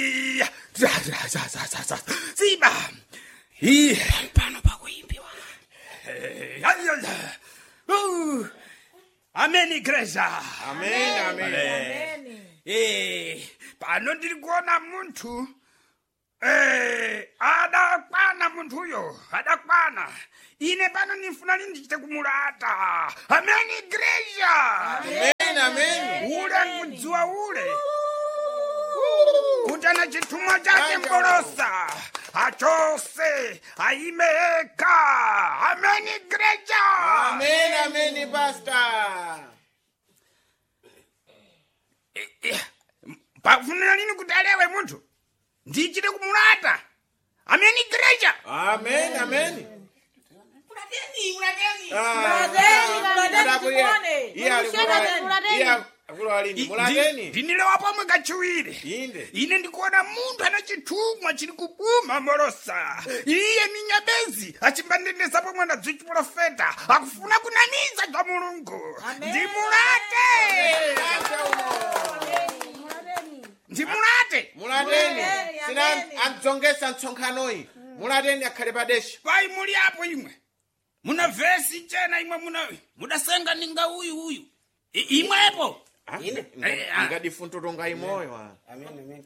Ziba. Pano pakuimbiwa. Amen igreja. Amen. Pano ndiri kuona muntu adakwana muntuyo adakwana ine pano nifuna ndichite kumulata. Amen igreja. Amen. Ule kudziwa ule kutana chitumwa chake mbolosa achose aimeka. Amen igreja. Amen pastor. Pafunira lini kuti alewe muntu ndichite kumulata. Amen igreja. Amen. Ndinilewa pamwe kachiwiri. Ine ndikuona muntu ana chitumwa chiri kupuma molosa. Iye minyabezi achimbandendesa pomwe na profeta akufuna kunamiza kwa Mulungu. Ndimulate. Mulateni. Sina anzongesa ntsonkhanoyi. Mulateni akhale padesha. Pai muli apo imwe. Muna vesi chena imwe mudasenga ninga uyu. Imwepo. Ngadi funto tonga imoyo. Amen.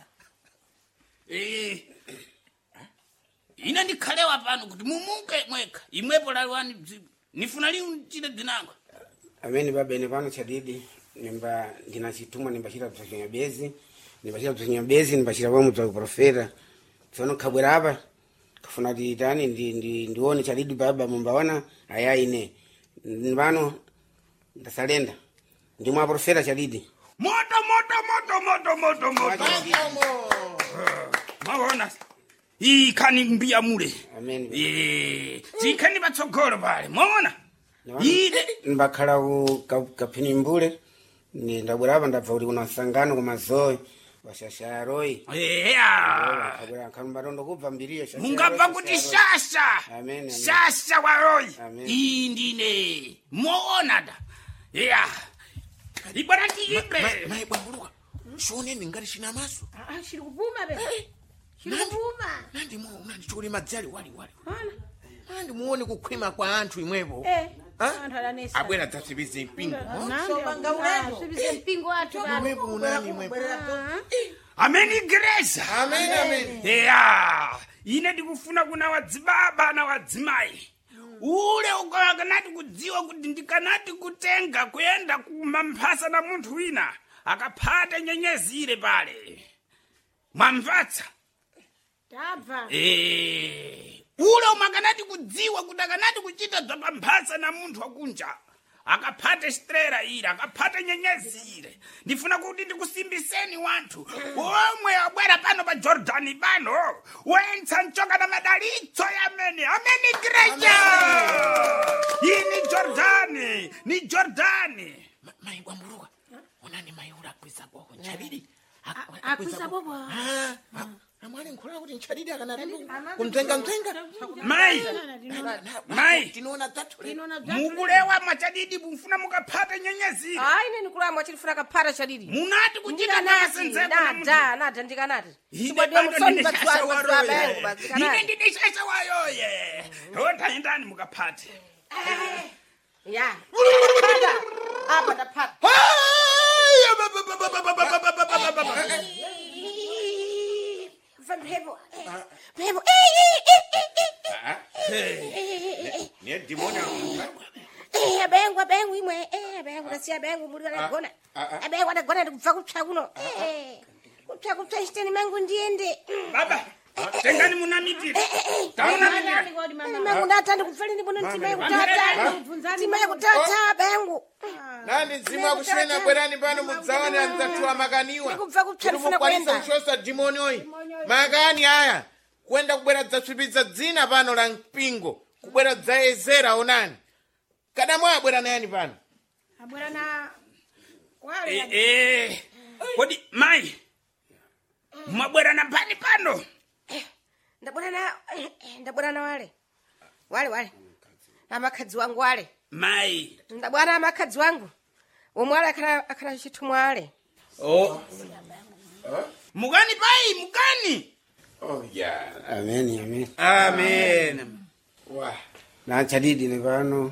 Ina ndikhalewa pano kuti mumuke mweka. Imwepo laliwani nifuna liu chile dinango. Amen baba ine pano chadidi nimba ndinachitumwa nimbachira kusanya bezi. Nimbachira wa mudza profeta. Tsono khabwera apa. Kufuna ditani ndione chadidi baba mumbaona ayaine. Nibano ndasalenda. Ndimwa profeta chadidi. Moto. Maona. Ikani mbia mule. Amen. Zikani batsogoro pale. Maona. Ide mbakhala kapini mbule ni ndabwerapa ndabva kuti kuna sangano kumazoe washasha royi. Kabwera kambatondo kubva mbiriyo shasha. Mungabva kuti shasha. Amen. Shasha wa royi. Amen. Indine. Maona da. Ibara tiimbe. Mai bwambuluka. Shone ngati china maso. Shiri kupuma be. Shiri kupuma. Unandichukuli madzali wali. Andi muone kukhwima kwa anthu imwepo. Anthu alanesa. Abwera dzasibize mpingo. Sibize mpingo watu baba. Imwepo unani imwepo. Amen igreja. Amen. Ine ndikufuna kuna wadzibaba na wadzimai. Ule ukanati kudziwa kuti ndikanati kutenga kuenda kumamphasa na munthu wina akaphata nyenyezire pale. Mwamvatsa? Tabva. Ule umakanati kudziwa kuti akanati kuchita dzapamphasa na munthu wakunja akaphate strera ire akaphate nyenyezire. Ndifuna kuti ndikusimbiseni wanthu omwe abwera pano pa Jordani pano wentsa nchoka na madalitso yamene. Amen igreja. Ini Jordani. Mai bwambuluka. Unani mai ulakwisa boko chabidi. Akwisa bobo. Amwali nkhula kuti nchadidi akanati kumtenga. Mai. Tinoona tatu. Mukulewa machadidi mufuna mukaphate nyenyezire. Ine nikulama chilifuna kaphata chadidi. Munati kuchita nakasenzeko na munthu. Nada ndikanati. Ine ndidishasha wayoye. Ndani mukaphate. Ya. Apa ndaphata. Bebo. Bengu imwe. Bengu nasiya bengu muri anagona. Bengu anagona ndikubva kupsa kuno. Kupsa isteni mangu ndiende. Baba. Tengani munamitire. Tamunamitire. Mangu ndatandi kufali ndibono ntima yakutata. Ntima yakutata bengu. Nani nzima akushwena bwerani pano mudzaone anzathuwa makaniwa. Ndikubva kupsa ndifuna kwenda. Kuchosa demoni oyi. Makani aya. Kwenda kubwera dzasvipidza dzina pano la mpingo. Kubwera dzaezera onani. Kada mwa abwera nayani pano? Abwera na wale. Kodi mai. Mwabwera na pani pano? Ndabwera na wale. Wale. Amakadzi wangu wale. Mai. Ndabwera amakadzi wangu. Omwale akana chitumwa wale. mukani pai mukani. Oh yeah. Amen. Amen. Wow. Na chadidi ni pano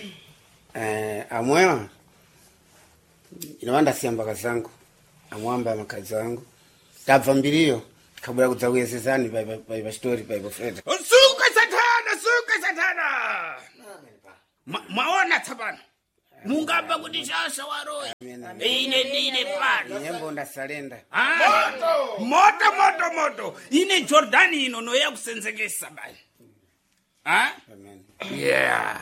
amwewa inawanda siamba kazangu amwamba makazi wangu tabva mbiriyo kabula kudzawiyesesani pa story pa profeta. Suka satana. Mwaona tsapano. Mungamba kuti shasha waroya. Ine ndine pano. Nyembo ndasalenda. Moto. Ine Jordani ino noya kusenzekesa bai. Amen. Yeah.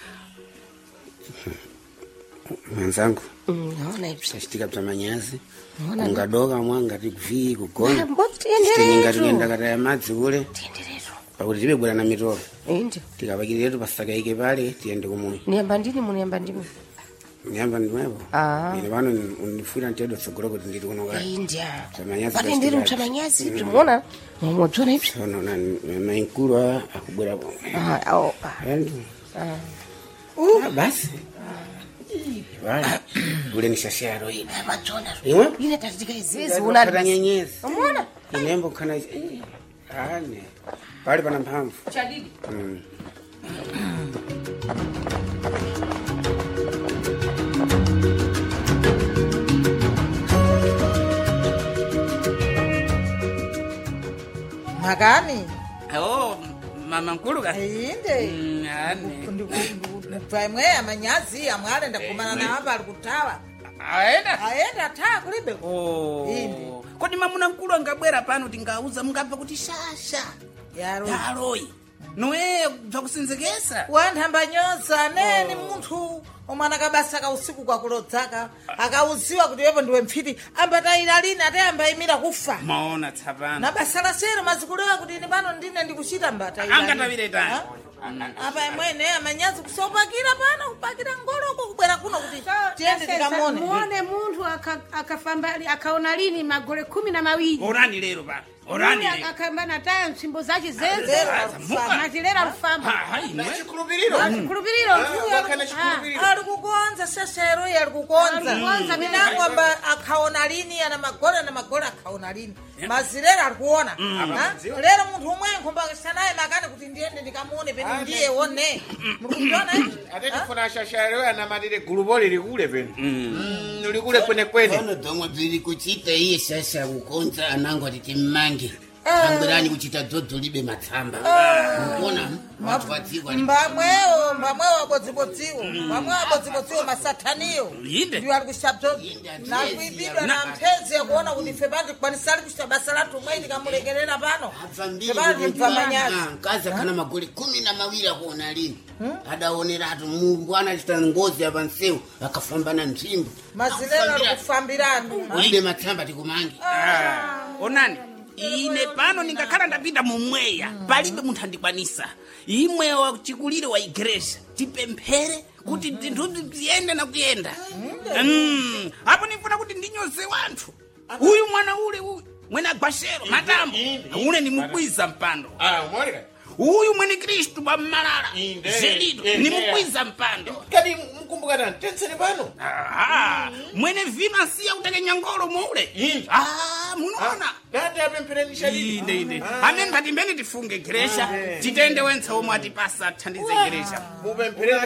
Mwenzangu. Naona hivi. Sashtika bzamanyazi. Ungadoka mwanga tikuvii kugona. Tienderetu. Ngatienda kata ya madzi ule. Tienderetu. Pakuti tibe bwana mitoro. Ndio. Tikapakiriretu pasakaike pale tiende kumwe. Niamba ndini. Nyamba ndimwepo. Ine pano unifuira ntedo tsogolo kuti ndiri kunoka. Ndio. Bzamanyazi. Pati ndiri mchamanyazi tumuona. Mwamuona hivi. Sono na mainkulu akubwera po. Basi. Wala. Ule ni shasharo hii. Machona. Iwe? Ine tatika izezi Una nyenyezi. Umeona? Inembo kana ane. Pale pana mphamvu. Chadidi. Magani? Mama nkuluka. Inde. Ndipamwe amanyazi amwale ndakumana na hapa alikutawa. Aenda taa kulibe. Inde. Kodi mamuna nkulu angabwera pano tingauza mungabva kuti shasha. Yaroyi. Noe bvakusinzekesa. Wantamba nyoza neni muntu omwana kabasa ka usiku kwa kulodzaka akauziwa kuti yepo ndiwe mfiti ambataira lini atayamba imira kufa. Maona tsapano. Na basala sero mazikulewa kuti ni pano ndine ndikuchita mbataira. Angatavire tani. Apa imwene amanyazi kusopakira pano kupakira ngoloko kubwera kuno kuti tiende tikamone. Muone muntu akafambali akaona lini magole 12. Orani lero pa. Orani lero. Akambana taya msimbo zake zeze. Mazilera rufamba. Chikulupiriro. Alikukonza sesero alikukonza. Minangu amba akaona lini ana magole na magole akaona lini. Mazilera alikuona. Lero muntu umwe nkumba sanaye makane kuti ndiende ndikamone peni ndiye one. Mukundona Ate tifuna shasharo ana madire gulubole likule peni. Likule kwene. Ono domwe biri kuchita iye sasa kukonza anango atitimmange. Angirani kuchita dzodzo libe matsamba. Unaona? Watu wadzikwa. Mbamweo abodzibodziwo. Mbamweo abodzibodziwo masataniyo. Ndio alikushabzo. Na kuibidwa na mpenzi ya kuona kuti febandi kwanisali kushabasa latu mwaini kamulekelera pano. Febandi mfamanyazi. Kaza kana magoli 12 akuona lini. Adaonera atu Mungu anachita ngozi ya panseu akafambana nzimbo. Mazilera alikufambirana. Ulibe matsamba tikumange. Onani. Ine pano ningakhala ndapita mumweya palibe munthu andikwanisa imwe wa chikulire wa igreja tipemphere kuti ndinthu ziyende na kuyenda. Apo nifuna kuti ndinyoze wanthu uyu mwana ule uyu mwene agwashero matambo une nimukwiza mpando. Umoleka. Uyu mwene Kristu bammalala zelido nimukwiza mpando. Kadi mkumbuka nani? Tensene pano. Mwene vima siya uteke nyangolo mule. Munaona. Dada yapempereni shadidi. Inde. Amene ngati mbeni tifunge geresha titende wenza omwe atipasa thandize geresha. Mupempereni